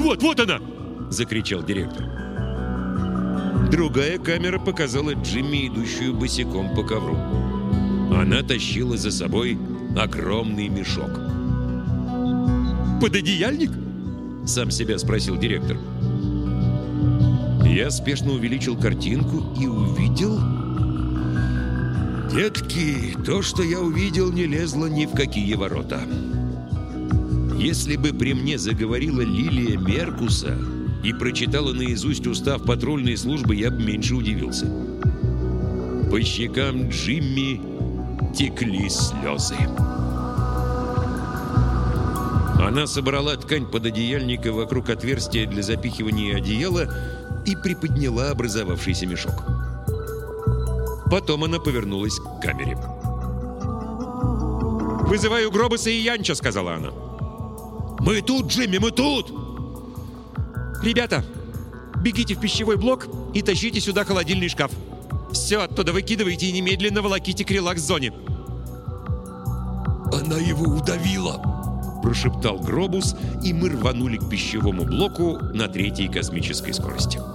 Вот она!» – закричал директор. Другая камера показала Джимми, идущую босиком по ковру. Она тащила за собой огромный мешок. «Пододеяльник?» – сам себя спросил директор. Я спешно увеличил картинку и увидел... Детки, то, что я увидел, не лезло ни в какие ворота. Если бы при мне заговорила Лилия Меркуса и прочитала наизусть устав патрульной службы, я бы меньше удивился. По щекам Джимми текли слезы. Она собрала ткань пододеяльника вокруг отверстия для запихивания одеяла и приподняла образовавшийся мешок. Потом она повернулась к камере. «Вызываю Гробуса и Янча», — сказала она. «Мы тут, Джимми, мы тут!» «Ребята, бегите в пищевой блок и тащите сюда холодильный шкаф. Все оттуда выкидывайте и немедленно волоките к релакс-зоне». «Она его удавила», — прошептал Гробус, и мы рванули к пищевому блоку на 3-й космической скорости.